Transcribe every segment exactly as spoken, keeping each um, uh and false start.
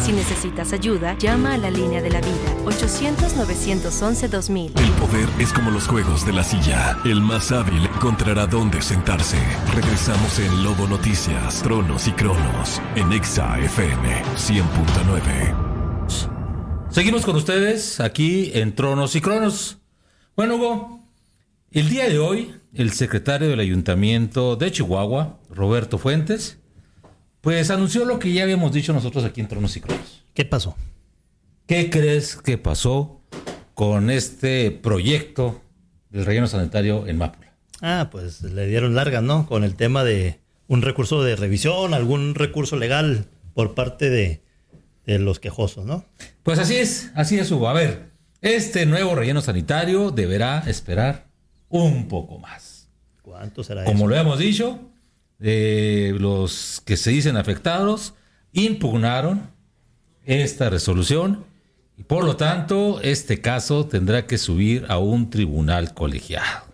Si necesitas ayuda, llama a la línea de la vida, ochocientos, novecientos once, dos mil. El poder es como los juegos de la silla. El más hábil encontrará dónde sentarse. Regresamos en Lobo Noticias, Tronos y Cronos, en Exa F M cien punto nueve. Seguimos con ustedes aquí en Tronos y Cronos. Bueno, Hugo, el día de hoy, el secretario del Ayuntamiento de Chihuahua, Roberto Fuentes, pues anunció lo que ya habíamos dicho nosotros aquí en Tronos y Cronos. ¿Qué pasó? ¿Qué crees que pasó con este proyecto del relleno sanitario en Mápula? Ah, pues le dieron largas, ¿no? Con el tema de un recurso de revisión, algún recurso legal por parte de, de los quejosos, ¿no? Pues así es, así es, Hugo. A ver, este nuevo relleno sanitario deberá esperar un poco más. ¿Cuánto será Como eso? lo hemos dicho, eh, los que se dicen afectados impugnaron esta resolución y por lo tanto este caso tendrá que subir a un tribunal colegiado.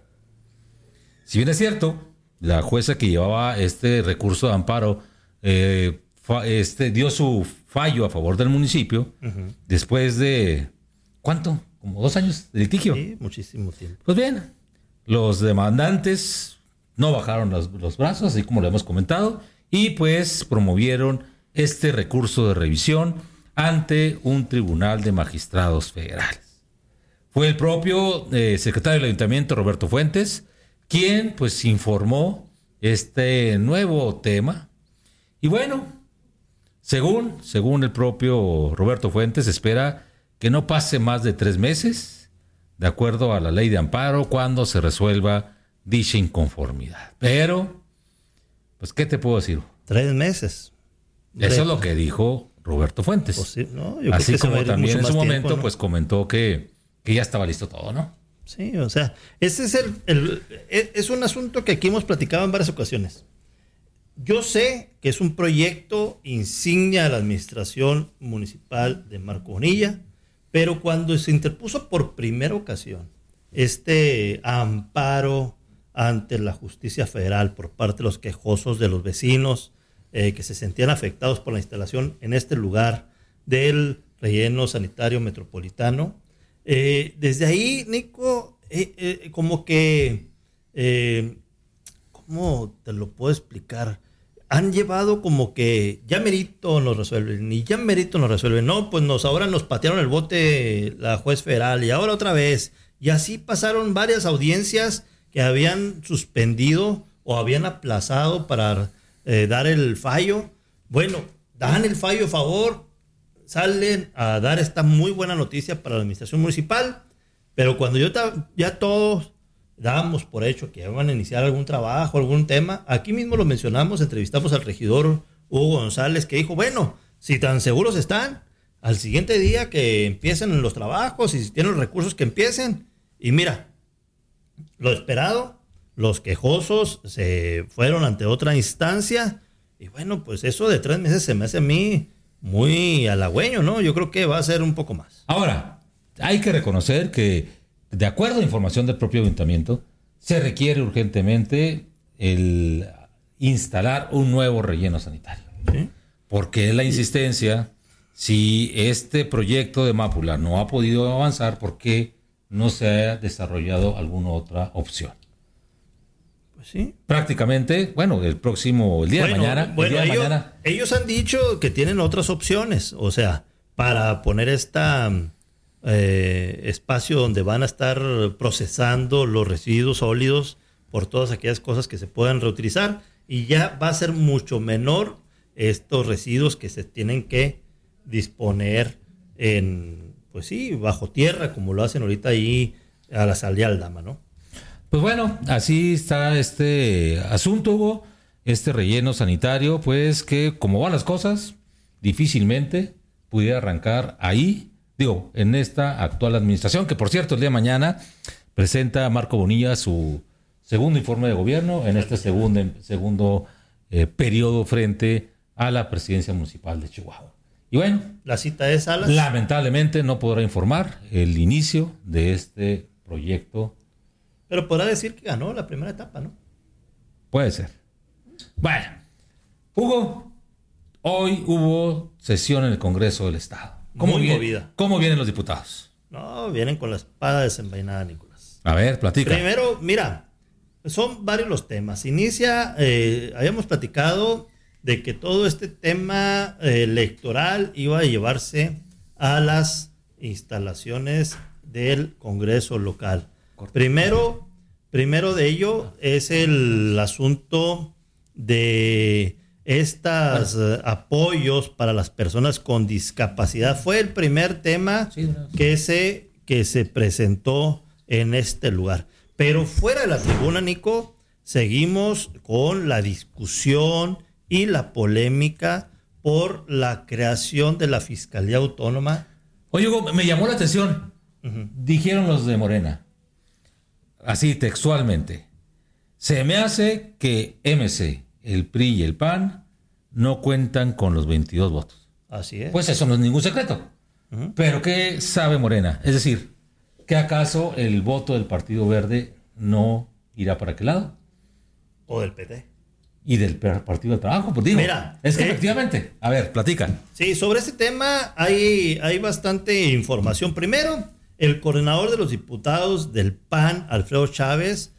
Si bien es cierto, la jueza que llevaba este recurso de amparo eh, fa, este, dio su fallo a favor del municipio, uh-huh, después de ¿cuánto? Como dos años de litigio. Sí, muchísimo tiempo. Pues bien, los demandantes no bajaron los, los brazos, así como lo hemos comentado, y pues promovieron este recurso de revisión ante un tribunal de magistrados federales. Fue el propio eh, secretario del Ayuntamiento, Roberto Fuentes, quien pues informó este nuevo tema. Y bueno, según, según el propio Roberto Fuentes, espera que no pase más de tres meses, de acuerdo a la ley de amparo, cuando se resuelva dicha inconformidad. Pero, pues, ¿qué te puedo decir? Tres meses. Eso es lo que dijo Roberto Fuentes. Pues sí, no, yo Así creo que como también en su tiempo, momento, ¿no? pues comentó que, que ya estaba listo todo, ¿no? Sí, o sea, ese es el, el es un asunto que aquí hemos platicado en varias ocasiones. Yo sé que es un proyecto insignia de la administración municipal de Marco Bonilla, pero cuando se interpuso por primera ocasión este amparo ante la justicia federal por parte de los quejosos de los vecinos eh, que se sentían afectados por la instalación en este lugar del relleno sanitario metropolitano, eh, desde ahí, Nico, eh, eh, como que, eh, ¿cómo te lo puedo explicar? Han llevado como que ya merito nos resuelven, y ya merito nos resuelven. No, pues nos ahora nos patearon el bote la juez federal y ahora otra vez. Y así pasaron varias audiencias que habían suspendido o habían aplazado para eh, dar el fallo. Bueno, dan el fallo a favor, salen a dar esta muy buena noticia para la administración municipal, pero cuando yo ta- ya todos dábamos por hecho que iban a iniciar algún trabajo, algún tema, aquí mismo lo mencionamos, entrevistamos al regidor Hugo González, que dijo, bueno, si tan seguros están, al siguiente día que empiecen los trabajos y si tienen los recursos que empiecen. Y mira, lo esperado, los quejosos se fueron ante otra instancia y bueno, pues eso de tres meses se me hace a mí muy halagüeño, ¿no? Yo creo que va a ser un poco más. Ahora, hay que reconocer que, de acuerdo a información del propio ayuntamiento, se requiere urgentemente el instalar un nuevo relleno sanitario. ¿Sí? Porque es la insistencia, si este proyecto de Mápula no ha podido avanzar, ¿por qué no se ha desarrollado alguna otra opción? Pues sí. Prácticamente, bueno, el próximo, el día bueno, de mañana. Bueno, el día de ellos, mañana. ellos han dicho que tienen otras opciones, o sea, para poner esta eh, espacio donde van a estar procesando los residuos sólidos por todas aquellas cosas que se puedan reutilizar y ya va a ser mucho menor estos residuos que se tienen que disponer en, pues sí, bajo tierra, como lo hacen ahorita ahí a la salida de Aldama, ¿no? Pues bueno, así está este asunto, Hugo, este relleno sanitario, pues que como van las cosas, difícilmente pudiera arrancar ahí, digo, en esta actual administración, que por cierto, el día de mañana presenta Marco Bonilla su segundo informe de gobierno en este segundo, segundo eh, periodo frente a la presidencia municipal de Chihuahua. Y bueno, la cita es Salas. Lamentablemente no podrá informar el inicio de este proyecto. Pero podrá decir que ganó la primera etapa, ¿no? Puede ser. Bueno, Hugo, Hoy hubo sesión en el Congreso del Estado. ¿Cómo Muy viene- movida. ¿Cómo vienen los diputados? No, vienen con la espada desenvainada, Nicolás. A ver, platica. Primero, mira, son varios los temas. Inicia, eh, habíamos platicado de que todo este tema eh, electoral iba a llevarse a las instalaciones del Congreso local. Primero, primero de ello es el asunto de estos eh, apoyos para las personas con discapacidad. Fue el primer tema Sí, no, sí. que se, que se presentó en este lugar. Pero fuera de la tribuna, Nico, seguimos con la discusión y la polémica por la creación de la Fiscalía Autónoma. Oye, Hugo, me llamó la atención. Ujú. Dijeron los de Morena, así textualmente, se me hace que M C, el P R I y el P A N no cuentan con los veintidós votos. Así es. Pues eso no es ningún secreto. Ujú. Pero ¿qué sabe Morena? Es decir, ¿que acaso el voto del Partido Verde no irá para aquel lado? O del P T. Y del Partido del Trabajo, pues digo, Mira, es que eh, efectivamente, a ver, platican. Sí, sobre este tema hay, hay bastante información. Primero, el coordinador de los diputados del P A N, Alfredo Chávez,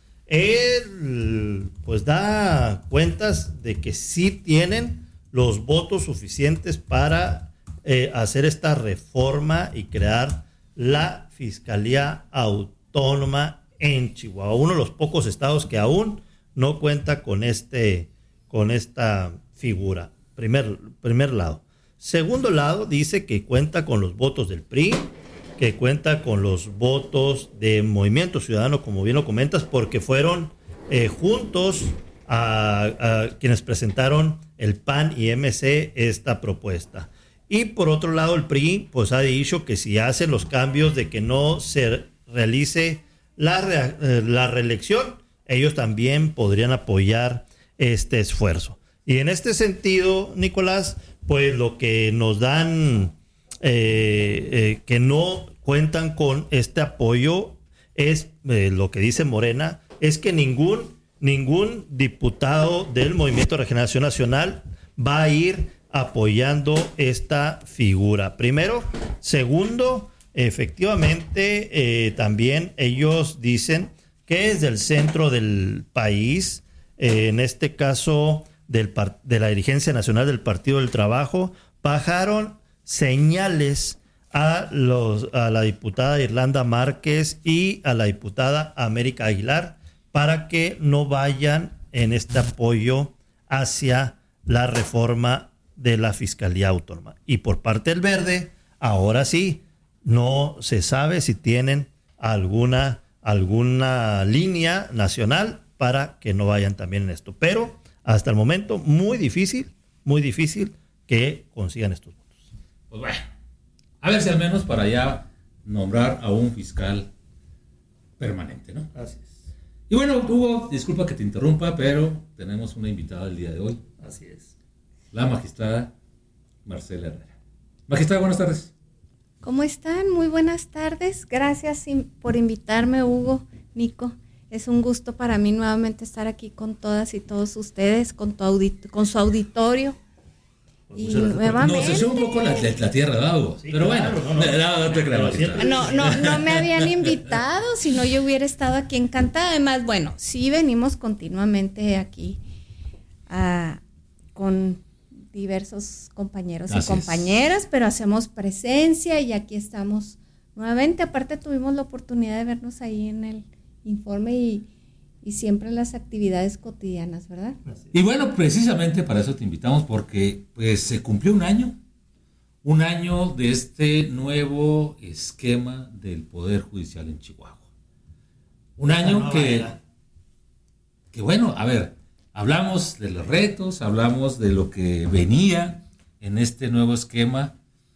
él pues da cuentas de que sí tienen los votos suficientes para eh, hacer esta reforma y crear la Fiscalía Autónoma en Chihuahua, uno de los pocos estados que aún no cuenta con este, con esta figura. Primer, primer lado. Segundo lado, dice que cuenta con los votos del P R I, que cuenta con los votos de Movimiento Ciudadano, como bien lo comentas, porque fueron eh, juntos a, a quienes presentaron el P A N y M C esta propuesta. Y por otro lado, el P R I pues ha dicho que si hacen los cambios de que no se realice la, re, eh, la reelección, ellos también podrían apoyar este esfuerzo. Y en este sentido, Nicolás, pues lo que nos dan, eh, eh, que no cuentan con este apoyo, es eh, lo que dice Morena, es que ningún, ningún diputado del Movimiento de Regeneración Nacional va a ir apoyando esta figura. Primero. Segundo, efectivamente, eh, también ellos dicen que desde el centro del país, eh, en este caso del par- de la dirigencia nacional del Partido del Trabajo, bajaron señales a, los, a la diputada Irlanda Márquez y a la diputada América Aguilar para que no vayan en este apoyo hacia la reforma de la Fiscalía Autónoma. Y por parte del Verde, ahora sí, no se sabe si tienen alguna, alguna línea nacional para que no vayan también en esto. Pero hasta el momento, muy difícil, muy difícil que consigan estos votos. Pues bueno, a ver si al menos para ya nombrar a un fiscal permanente, ¿no? Así es. Y bueno, Hugo, disculpa que te interrumpa, pero tenemos una invitada el día de hoy, Así es. la magistrada Marcela Herrera. Magistrada, buenas tardes. ¿Cómo están? Muy buenas tardes. Gracias por invitarme, Hugo, Nico. Es un gusto para mí nuevamente estar aquí con todas y todos ustedes, con, tu audit- con su auditorio. Y nuevamente... Nos echó un poco la, la, la tierra, ¿verdad, Hugo? Sí, pero claro, bueno, no, no. no, no te creas, Pero magistrada. siempre- No, no, no me habían invitado, si no yo hubiera estado aquí encantada. Además, bueno, sí venimos continuamente aquí ah, con diversos compañeros Así y es. compañeras, pero hacemos presencia y aquí estamos nuevamente. Aparte tuvimos la oportunidad de vernos ahí en el informe y, y siempre en las actividades cotidianas, ¿verdad? Así es. Y bueno, precisamente para eso te invitamos, porque pues se cumplió un año, un año de este nuevo esquema del Poder Judicial en Chihuahua. Un Esta año nueva que, era. que bueno, a ver, hablamos de los retos, hablamos de lo que venía en este nuevo esquema,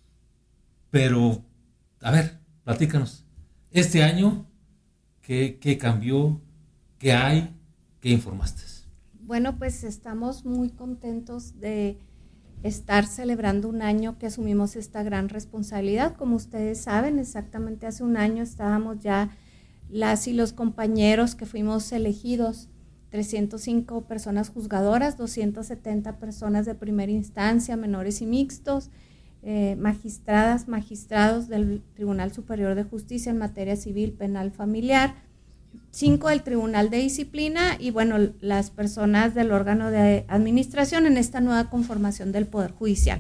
pero, a ver, platícanos, este año, ¿qué, qué cambió? ¿Qué hay? ¿Qué informaste? Bueno, pues estamos muy contentos de estar celebrando un año que asumimos esta gran responsabilidad. Como ustedes saben, exactamente hace un año estábamos ya las y los compañeros que fuimos elegidos trescientas cinco personas juzgadoras, doscientas setenta personas de primera instancia, menores y mixtos, eh, magistradas, magistrados del Tribunal Superior de Justicia en materia civil, penal, familiar, cinco del Tribunal de Disciplina y bueno, las personas del órgano de administración en esta nueva conformación del Poder Judicial.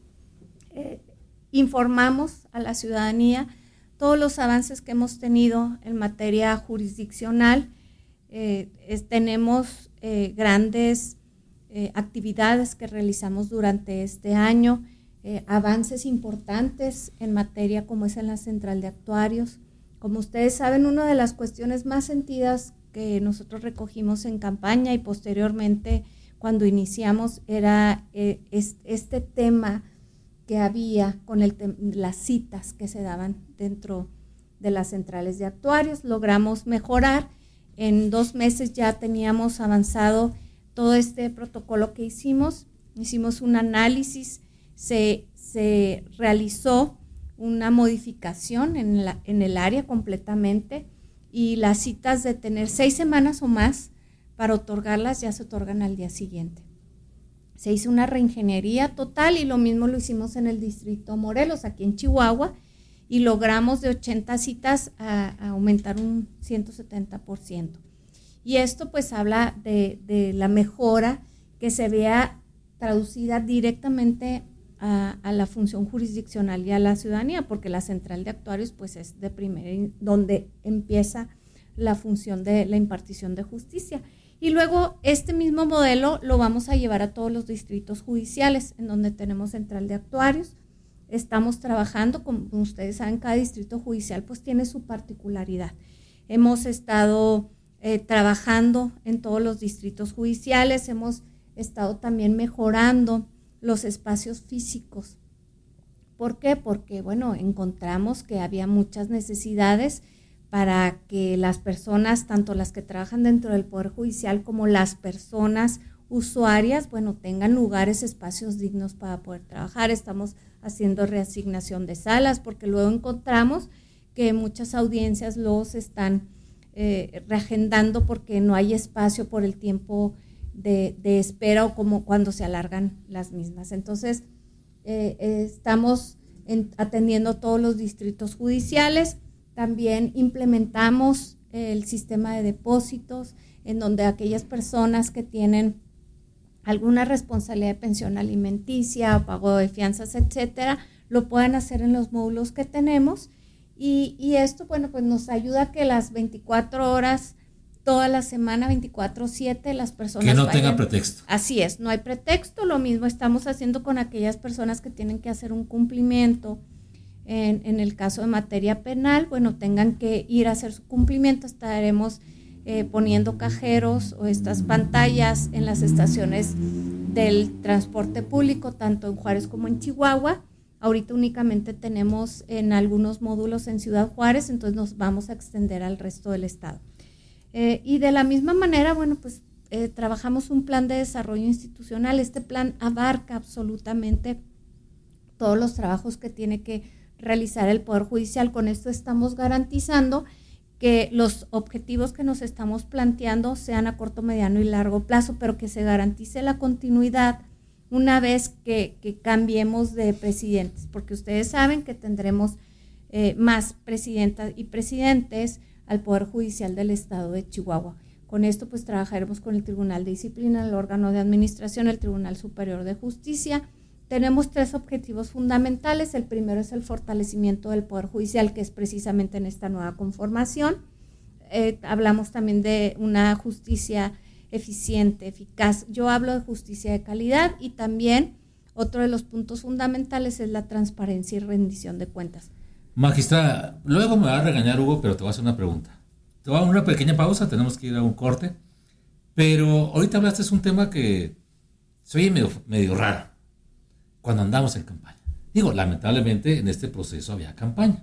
Eh, informamos a la ciudadanía todos los avances que hemos tenido en materia jurisdiccional. Eh, es, tenemos eh, grandes eh, actividades que realizamos durante este año, eh, avances importantes en materia como es en la Central de Actuarios. Como ustedes saben, una de las cuestiones más sentidas que nosotros recogimos en campaña y posteriormente cuando iniciamos era eh, es, este tema que había con el te- las citas que se daban dentro de las centrales de actuarios. Logramos mejorar. En dos meses ya teníamos avanzado todo este protocolo que hicimos. Hicimos un análisis, se, se realizó una modificación en, la, en el área completamente y las citas de tener seis semanas o más para otorgarlas ya se otorgan al día siguiente. Se hizo una reingeniería total y lo mismo lo hicimos en el distrito Morelos, aquí en Chihuahua, y logramos de ochenta citas a, a aumentar un ciento setenta por ciento. Y esto pues habla de, de la mejora que se vea traducida directamente a, a la función jurisdiccional y a la ciudadanía, porque la Central de Actuarios pues es de primera, donde empieza la función de la impartición de justicia. Y luego este mismo modelo lo vamos a llevar a todos los distritos judiciales en donde tenemos Central de Actuarios. Estamos trabajando, como ustedes saben, cada distrito judicial pues tiene su particularidad. Hemos estado eh, trabajando en todos los distritos judiciales, hemos estado también mejorando los espacios físicos. ¿Por qué? Porque, bueno, encontramos que había muchas necesidades para que las personas, tanto las que trabajan dentro del Poder Judicial como las personas usuarias, bueno, tengan lugares, espacios dignos para poder trabajar. Estamos haciendo reasignación de salas porque luego encontramos que muchas audiencias los están eh, reagendando porque no hay espacio por el tiempo de, de espera o como cuando se alargan las mismas. Entonces, eh, eh, estamos en, atendiendo todos los distritos judiciales. También implementamos el sistema de depósitos en donde aquellas personas que tienen alguna responsabilidad de pensión alimenticia, pago de fianzas, etcétera, lo puedan hacer en los módulos que tenemos y, y esto, bueno, pues nos ayuda a que las veinticuatro horas, toda la semana, veinticuatro siete, las personas que no vayan. tenga pretexto. Así es, no hay pretexto. Lo mismo estamos haciendo con aquellas personas que tienen que hacer un cumplimiento. En, en el caso de materia penal, bueno, tengan que ir a hacer su cumplimiento. Estaremos eh, poniendo cajeros o estas pantallas en las estaciones del transporte público, tanto en Juárez como en Chihuahua. Ahorita únicamente tenemos en algunos módulos en Ciudad Juárez, entonces nos vamos a extender al resto del estado. Eh, y de la misma manera, bueno, pues eh, trabajamos un plan de desarrollo institucional. Este plan abarca absolutamente todos los trabajos que tiene que realizar el Poder Judicial. Con esto estamos garantizando que los objetivos que nos estamos planteando sean a corto, mediano y largo plazo, pero que se garantice la continuidad una vez que, que cambiemos de presidentes, porque ustedes saben que tendremos eh, más presidentas y presidentes al Poder Judicial del Estado de Chihuahua. Con esto pues trabajaremos con el Tribunal de Disciplina, el órgano de administración, el Tribunal Superior de Justicia. Tenemos tres objetivos fundamentales. El primero es el fortalecimiento del Poder Judicial, que es precisamente en esta nueva conformación. Eh, hablamos también de una justicia eficiente, eficaz. Yo hablo de justicia de calidad y también otro de los puntos fundamentales es la transparencia y rendición de cuentas. Magistrada, luego me va a regañar Hugo, pero te voy a hacer una pregunta. Te voy a dar una pequeña pausa, tenemos que ir a un corte, pero ahorita hablaste de un tema que se oye medio, medio raro cuando andamos en campaña. Digo, lamentablemente en este proceso había campaña.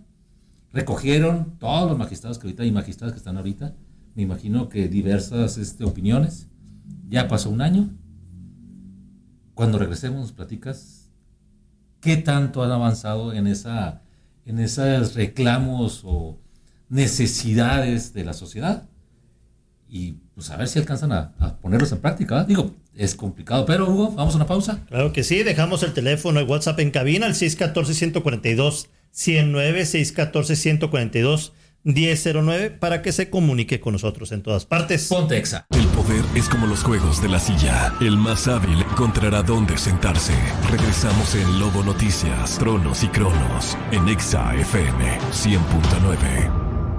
Recogieron todos los magistrados que ahorita y magistradas que están ahorita, me imagino que diversas este, opiniones. Ya pasó un año. Cuando regresemos nos platicas qué tanto han avanzado en esa, en esos reclamos o necesidades de la sociedad. Y pues a ver si alcanzan a, a ponerlos en práctica, ¿eh? Digo, es complicado, pero Hugo, vamos a una pausa. Claro que sí, dejamos el teléfono, el WhatsApp en cabina, el seis uno cuatro, uno cuatro dos, uno cero nueve, seis uno cuatro, uno cuatro dos, uno cero nueve, para que se comunique con nosotros en todas partes. Ponte Exa. El poder es como los juegos de la silla. El más hábil encontrará dónde sentarse. Regresamos en Lobo Noticias, Tronos y Cronos, en Exa F M cien punto nueve.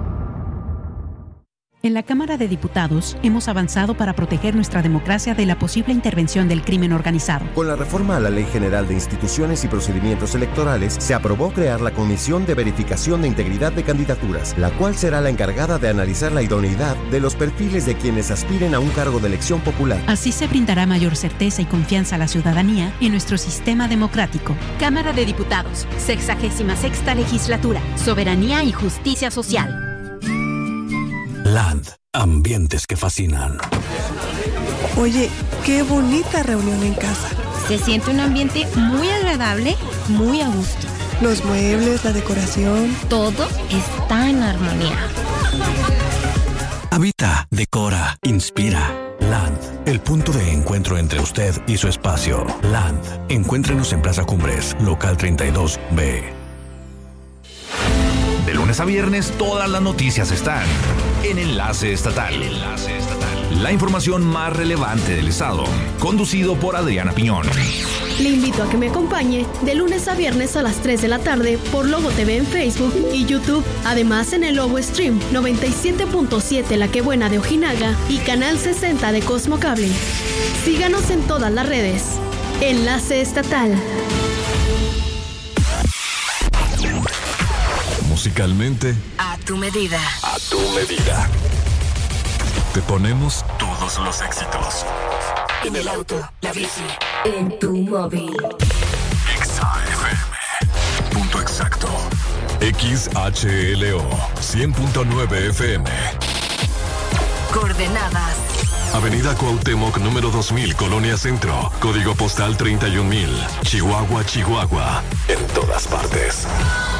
En la Cámara de Diputados hemos avanzado para proteger nuestra democracia de la posible intervención del crimen organizado. Con la reforma a la Ley General de Instituciones y Procedimientos Electorales, se aprobó crear la Comisión de Verificación de Integridad de Candidaturas, la cual será la encargada de analizar la idoneidad de los perfiles de quienes aspiren a un cargo de elección popular. Así se brindará mayor certeza y confianza a la ciudadanía en nuestro sistema democrático. Cámara de Diputados, sexagésima sexta legislatura, soberanía y justicia social. Land, ambientes que fascinan. Oye, qué bonita reunión en casa. Se siente un ambiente muy agradable, muy a gusto. Los muebles, la decoración. Todo está en armonía. Habita, decora, inspira. Land, el punto de encuentro entre usted y su espacio. Land, encuéntrenos en Plaza Cumbres, local treinta y dos B. De lunes a viernes, todas las noticias están en Enlace Estatal. Enlace Estatal. La información más relevante del estado, conducido por Adriana Piñón. Le invito a que me acompañe de lunes a viernes a las tres de la tarde por Lobo T V en Facebook y YouTube. Además en el Lobo Stream noventa y siete punto siete La Que Buena de Ojinaga y Canal sesenta de Cosmo Cable. Síganos en todas las redes. Enlace Estatal. Musicalmente, A tu medida. a tu medida. Te ponemos todos los éxitos. En el auto, la bici, en tu móvil. Exa F M. Punto exacto. X H L O cien punto nueve F M. Coordenadas. Avenida Cuauhtémoc número dos mil, Colonia Centro. Código postal treinta y un mil. Chihuahua, Chihuahua. En todas partes.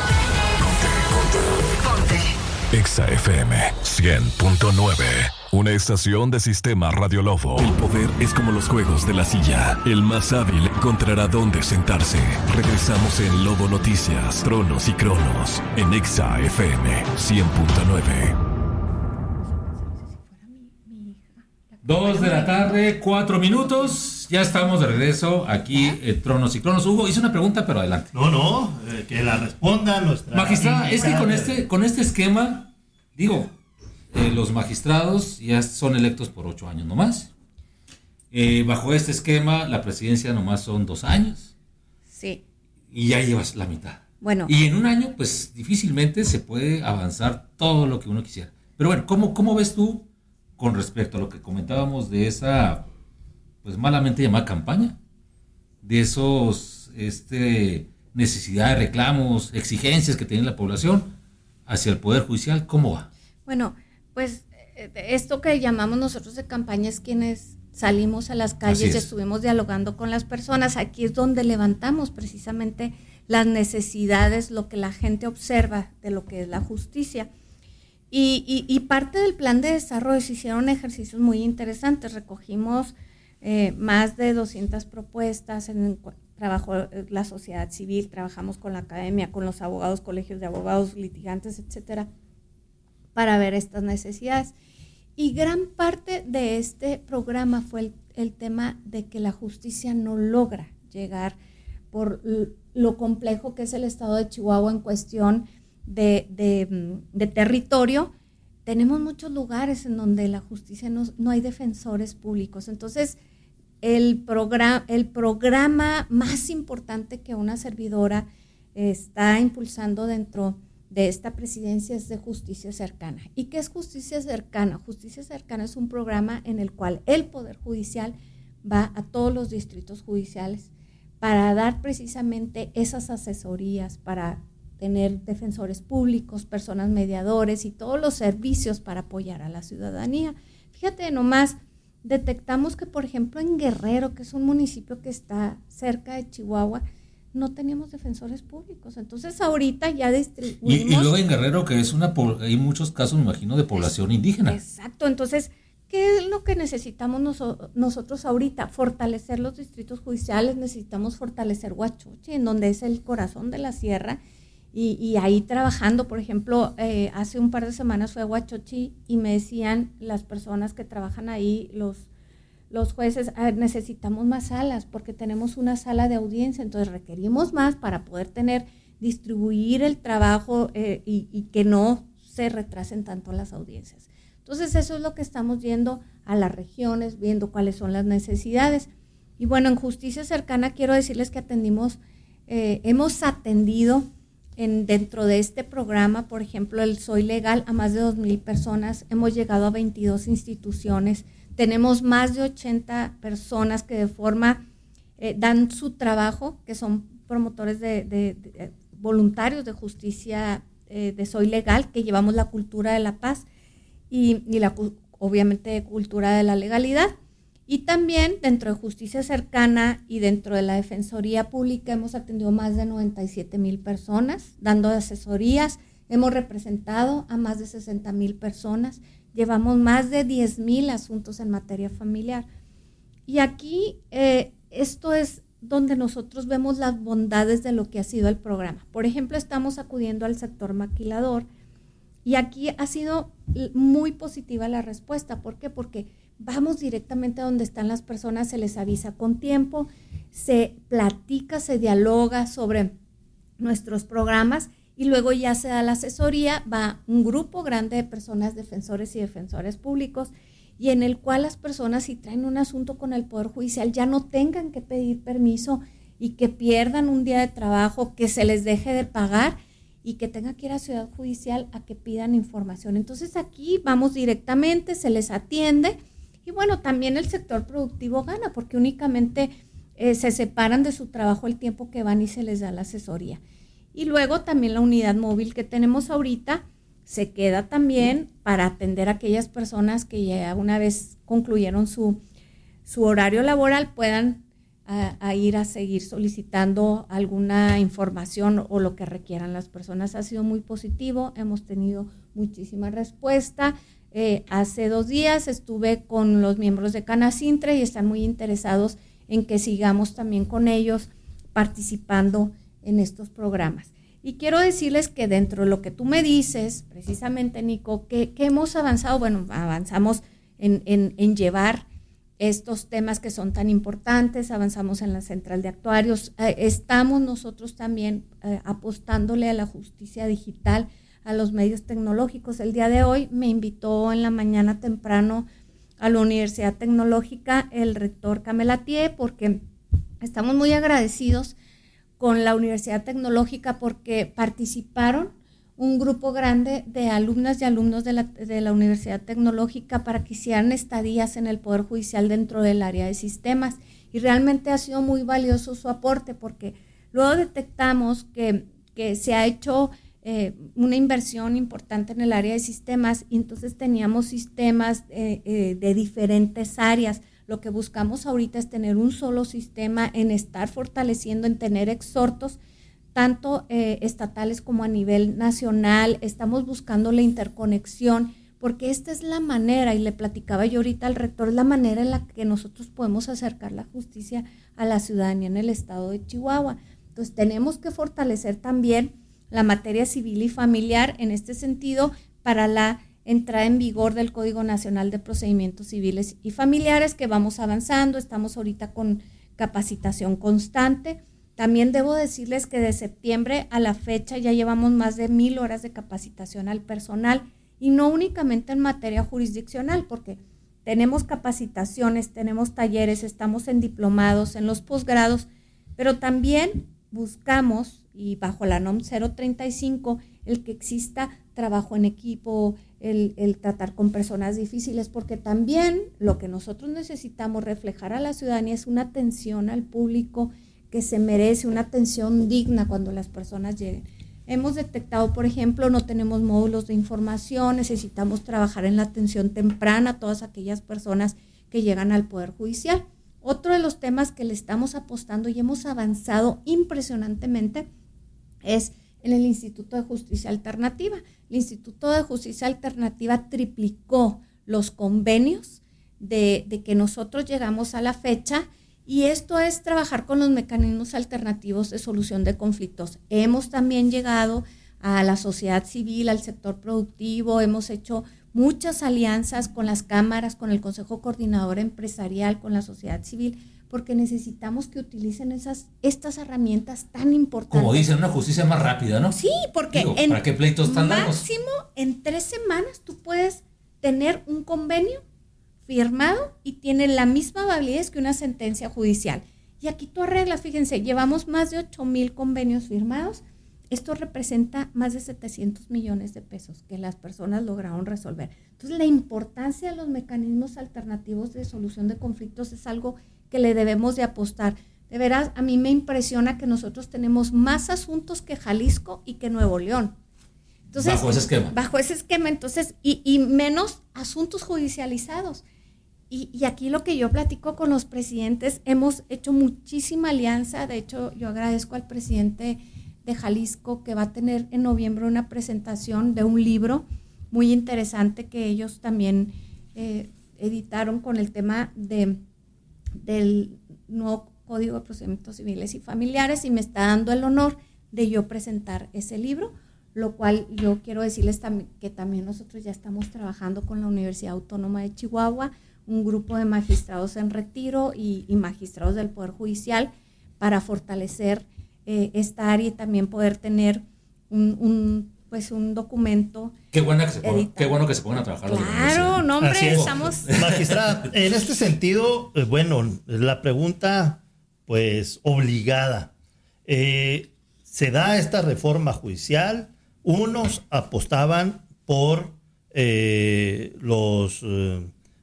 Ponte. Exa F M cien punto nueve. Una estación de Sistema Radio Lobo. El poder es como los juegos de la silla. El más hábil encontrará dónde sentarse. Regresamos en Lobo Noticias, Tronos y Cronos, en Exa F M cien punto nueve. Dos de la tarde, cuatro minutos. Ya estamos de regreso aquí en Tronos y Cronos. Hugo, hice una pregunta, pero adelante. No, no, eh, que la responda nuestra... Magistrada, es que con este, con este esquema, digo, eh, los magistrados ya son electos por ocho años nomás. Eh, bajo este esquema, la presidencia nomás son dos años. Sí. Y ya llevas la mitad. Bueno. Y en un año, pues difícilmente se puede avanzar todo lo que uno quisiera. Pero bueno, ¿cómo, cómo ves tú con respecto a lo que comentábamos de esa, pues malamente llamada campaña? De esos, este, necesidad de reclamos, exigencias que tiene la población hacia el Poder Judicial, ¿cómo va? Bueno, pues esto que llamamos nosotros de campaña es quienes salimos a las calles y estuvimos dialogando con las personas. Aquí es donde levantamos precisamente las necesidades, lo que la gente observa de lo que es la justicia. Y, y, y parte del plan de desarrollo se hicieron ejercicios muy interesantes. Recogimos eh, más de doscientas propuestas, en, trabajó la sociedad civil, trabajamos con la academia, con los abogados, colegios de abogados, litigantes, etcétera, para ver estas necesidades. Y gran parte de este programa fue el, el tema de que la justicia no logra llegar por lo complejo que es el estado de Chihuahua en cuestión De, de, de territorio. Tenemos muchos lugares en donde la justicia no, no hay defensores públicos. Entonces, el, programa, el programa más importante que una servidora está impulsando dentro de esta presidencia es de justicia cercana. ¿Y qué es justicia cercana? Justicia cercana es un programa en el cual el Poder Judicial va a todos los distritos judiciales para dar precisamente esas asesorías, para tener defensores públicos, personas mediadores y todos los servicios para apoyar a la ciudadanía. Fíjate nomás, detectamos que por ejemplo en Guerrero, que es un municipio que está cerca de Chihuahua, no teníamos defensores públicos. Entonces ahorita ya distribuimos. Y, y luego en Guerrero, que es una, hay muchos casos, me imagino, de población indígena. Exacto, entonces ¿qué es lo que necesitamos noso- nosotros ahorita? Fortalecer los distritos judiciales, necesitamos fortalecer Huachochi, en donde es el corazón de la sierra, y, y ahí trabajando. Por ejemplo, eh, hace un par de semanas fui a Huachochi y me decían las personas que trabajan ahí, los, los jueces, ah, necesitamos más salas porque tenemos una sala de audiencia, entonces requerimos más para poder tener, distribuir el trabajo eh, y, y que no se retrasen tanto las audiencias. Entonces eso es lo que estamos yendo a las regiones, viendo cuáles son las necesidades. Y bueno, en Justicia Cercana quiero decirles que atendimos, eh, hemos atendido en, dentro de este programa, por ejemplo, el Soy Legal, a más de dos mil personas, hemos llegado a veintidós instituciones, tenemos más de ochenta personas que de forma eh, dan su trabajo, que son promotores de, de, de voluntarios de justicia eh, de Soy Legal, que llevamos la cultura de la paz y, y la obviamente cultura de la legalidad. Y también dentro de Justicia Cercana y dentro de la Defensoría Pública hemos atendido más de noventa y siete mil personas, dando asesorías, hemos representado a más de sesenta mil personas, llevamos más de diez mil asuntos en materia familiar. Y aquí eh, esto es donde nosotros vemos las bondades de lo que ha sido el programa. Por ejemplo, estamos acudiendo al sector maquilador y aquí ha sido muy positiva la respuesta. ¿Por qué? Porque vamos directamente a donde están las personas, se les avisa con tiempo, se platica, se dialoga sobre nuestros programas y luego ya se da la asesoría, va un grupo grande de personas, defensores y defensores públicos, y en el cual las personas, si traen un asunto con el Poder Judicial, ya no tengan que pedir permiso y que pierdan un día de trabajo, que se les deje de pagar y que tengan que ir a Ciudad Judicial a que pidan información. Entonces aquí vamos directamente, se les atiende y bueno, también el sector productivo gana porque únicamente eh, se separan de su trabajo el tiempo que van y se les da la asesoría. Y luego también la unidad móvil que tenemos ahorita se queda también para atender a aquellas personas que ya una vez concluyeron su, su horario laboral puedan a, a ir a seguir solicitando alguna información o lo que requieran las personas. Ha sido muy positivo, hemos tenido muchísima respuesta. Eh, hace dos días estuve con los miembros de Canacintre y están muy interesados en que sigamos también con ellos participando en estos programas. Y quiero decirles que dentro de lo que tú me dices, precisamente, Nico, que, que hemos avanzado, bueno, avanzamos en, en, en llevar estos temas que son tan importantes, avanzamos en la central de actuarios, eh, estamos nosotros también eh, apostándole a la justicia digital, a los medios tecnológicos. El día de hoy me invitó en la mañana temprano a la Universidad Tecnológica el rector Camelatier, porque estamos muy agradecidos con la Universidad Tecnológica porque participaron un grupo grande de alumnas y alumnos de la, de la Universidad Tecnológica para que hicieran estadías en el Poder Judicial dentro del área de sistemas y realmente ha sido muy valioso su aporte porque luego detectamos que, que se ha hecho eh, una inversión importante en el área de sistemas y entonces teníamos sistemas eh, eh, de diferentes áreas. Lo que buscamos ahorita es tener un solo sistema, en estar fortaleciendo, en tener exhortos, tanto eh, estatales como a nivel nacional. Estamos buscando la interconexión, porque esta es la manera, y le platicaba yo ahorita al rector, es la manera en la que nosotros podemos acercar la justicia a la ciudadanía en el estado de Chihuahua. Entonces tenemos que fortalecer también la materia civil y familiar en este sentido para la entrada en vigor del Código Nacional de Procedimientos Civiles y Familiares, que vamos avanzando, estamos ahorita con capacitación constante. También debo decirles que de septiembre a la fecha ya llevamos más de mil horas de capacitación al personal, y no únicamente en materia jurisdiccional, porque tenemos capacitaciones, tenemos talleres, estamos en diplomados, en los posgrados, pero también buscamos, y bajo la NOM cero treinta y cinco, el que exista trabajo en equipo, el, el tratar con personas difíciles, porque también lo que nosotros necesitamos reflejar a la ciudadanía es una atención al público que se merece, una atención digna cuando las personas lleguen. Hemos detectado, por ejemplo, no tenemos módulos de información, necesitamos trabajar en la atención temprana a todas aquellas personas que llegan al Poder Judicial. Otro de los temas que le estamos apostando y hemos avanzado impresionantemente es en el Instituto de Justicia Alternativa. El Instituto de Justicia Alternativa triplicó los convenios de, de que nosotros llegamos a la fecha, y esto es trabajar con los mecanismos alternativos de solución de conflictos. Hemos también llegado a la sociedad civil, al sector productivo, hemos hecho muchas alianzas con las cámaras, con el Consejo Coordinador Empresarial, con la sociedad civil, porque necesitamos que utilicen esas, estas herramientas tan importantes. Como dicen, una justicia más rápida, ¿no? Sí, porque Digo, en ¿para qué pleitos tan largos? máximo en tres semanas tú puedes tener un convenio firmado y tiene la misma validez que una sentencia judicial. Y aquí tú arreglas, fíjense, llevamos más de ocho mil convenios firmados. Esto representa más de setecientos millones de pesos que las personas lograron resolver. Entonces, la importancia de los mecanismos alternativos de solución de conflictos es algo que le debemos de apostar. De veras, a mí me impresiona que nosotros tenemos más asuntos que Jalisco y que Nuevo León. Entonces, bajo ese esquema. Bajo ese esquema, entonces, y, y menos asuntos judicializados. Y, y aquí lo que yo platico con los presidentes, hemos hecho muchísima alianza. De hecho, yo agradezco al presidente de Jalisco, que va a tener en noviembre una presentación de un libro muy interesante que ellos también eh, editaron con el tema de, del nuevo Código de Procedimientos Civiles y Familiares, y me está dando el honor de yo presentar ese libro, lo cual yo quiero decirles tam- que también nosotros ya estamos trabajando con la Universidad Autónoma de Chihuahua, un grupo de magistrados en retiro y, y magistrados del Poder Judicial, para fortalecer eh, esta área y también poder tener un, un pues un documento. Qué bueno que se pongan, qué bueno que se pongan a trabajar. Claro, no, hombre, Así es. estamos. Magistrada, en este sentido, eh, bueno, la pregunta, pues, obligada. Eh, se da esta reforma judicial, unos apostaban por eh, los eh,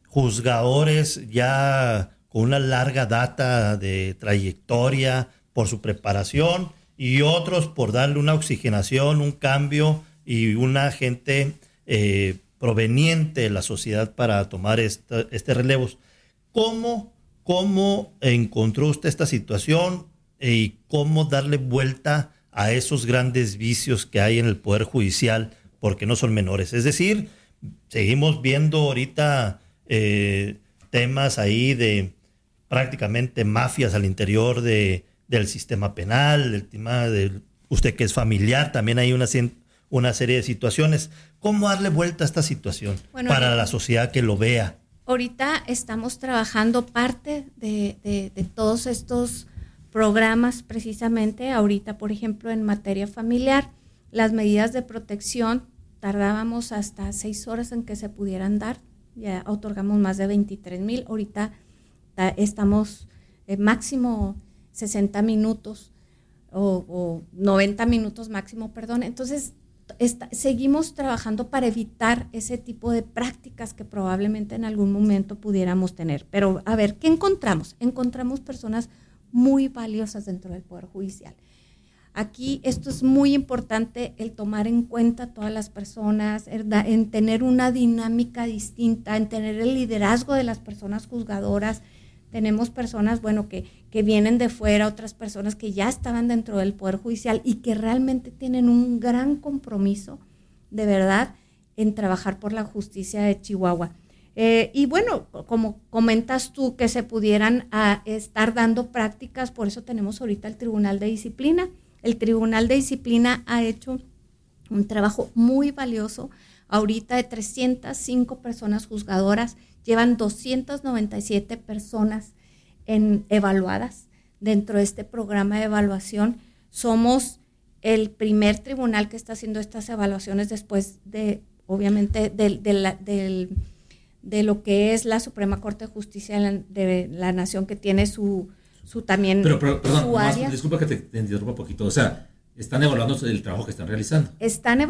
juzgadores ya con una larga data de trayectoria, por su preparación, y otros por darle una oxigenación, un cambio y una gente eh, proveniente de la sociedad para tomar esta, este relevo. ¿Cómo, ¿Cómo encontró usted esta situación y cómo darle vuelta a esos grandes vicios que hay en el Poder Judicial, porque no son menores? Es decir, seguimos viendo ahorita eh, temas ahí de prácticamente mafias al interior de del sistema penal, el tema de usted que es familiar, también hay una, una serie de situaciones. ¿Cómo darle vuelta a esta situación bueno, para la sociedad que lo vea? Ahorita estamos trabajando parte de, de, de todos estos programas precisamente. Ahorita, por ejemplo, en materia familiar, las medidas de protección tardábamos hasta seis horas en que se pudieran dar. Ya otorgamos más de veintitrés mil. Ahorita ta, estamos eh, máximo sesenta minutos o, o noventa minutos máximo, perdón. Entonces, está, seguimos trabajando para evitar ese tipo de prácticas que probablemente en algún momento pudiéramos tener. Pero, a ver, ¿qué encontramos? Encontramos personas muy valiosas dentro del Poder Judicial. Aquí esto es muy importante, el tomar en cuenta a todas las personas, en tener una dinámica distinta, en tener el liderazgo de las personas juzgadoras. Tenemos personas, bueno, que, que vienen de fuera, otras personas que ya estaban dentro del Poder Judicial y que realmente tienen un gran compromiso, de verdad, en trabajar por la justicia de Chihuahua. Eh, y bueno, como comentas tú, que se pudieran a, estar dando prácticas, por eso tenemos ahorita el Tribunal de Disciplina. El Tribunal de Disciplina ha hecho un trabajo muy valioso. Ahorita de trescientas cinco personas juzgadoras, llevan doscientas noventa y siete personas en, evaluadas dentro de este programa de evaluación. Somos el primer tribunal que está haciendo estas evaluaciones después de, obviamente, de, de, la, de, de lo que es la Suprema Corte de Justicia de la, de la Nación, que tiene su, su también pero, pero, perdón, su más, área. Disculpa que te, te interrumpa un poquito. O sea, están evaluando el trabajo que están realizando. Están